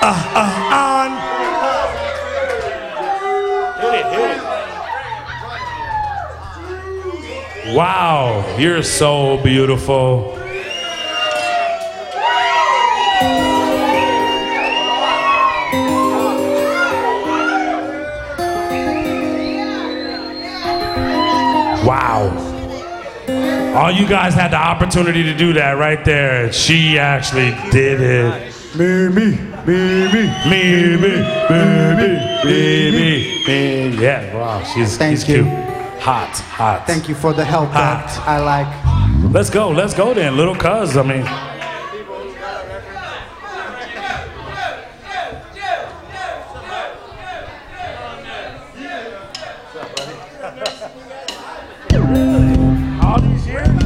on. Hit it. Wow, you're so beautiful. Wow. All you guys had the opportunity to do that right there. She actually did it. Me. Yeah, wow, she's cute. Hot. Thank you for the help that I like. Let's go then, little cuz, I mean. All these years?